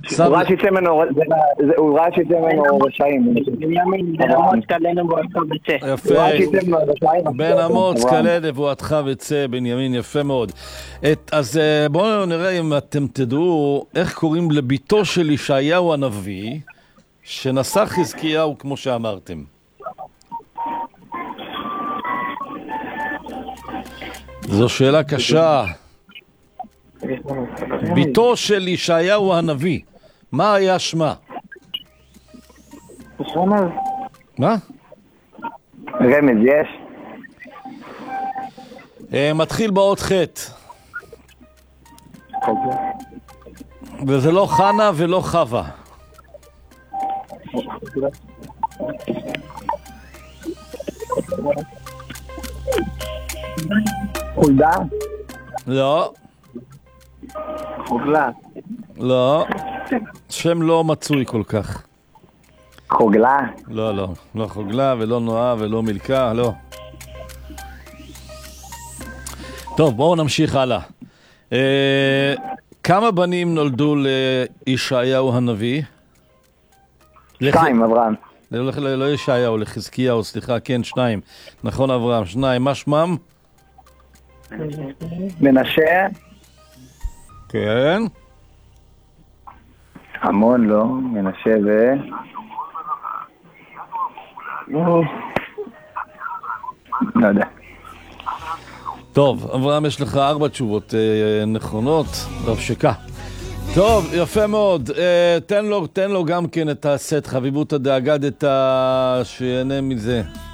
הוא ראה שיצא ממנו, הוא ראה שיצא ממנו רשעים. בנימין, בן אמוץ קלה נבואתך וצא. יפה, בן אמוץ קלה נבואתך וצא, בנימין, יפה מאוד. אז בואו נראה אם אתם תדעו איך קוראים לביתו של ישעיהו הנביא, שנשא חזקיהו כמו שאמרתם. זו שאלה קשה. ביתו של ישעיהו הנביא, מה היה שמה? מה? רמז יש? מתחיל באות חטא. וזה לא חנה ולא חווה. חולדה? לא. חוגלה? לא. שם לא מצוי כל כך. חוגלה? לא, לא. לא חוגלה ולא נועה ולא מלכה, לא. טוב, בואו נמשיך הלאה. כמה בנים נולדו לישעיהו הנביא? 2, אברהם. לא ישעיהו, לחזקיהו, סליחה, כן, 2. נכון, אברהם, 2. מה שמם? מנשה? כן. המון לא, מנשה לא יודע. טוב, אברהם, יש לך 4 תשובות נכונות, רב שקה. טוב, יפה מאוד. תן לו גם כן את הסט חביבות הדאגדת שיהנה מזה.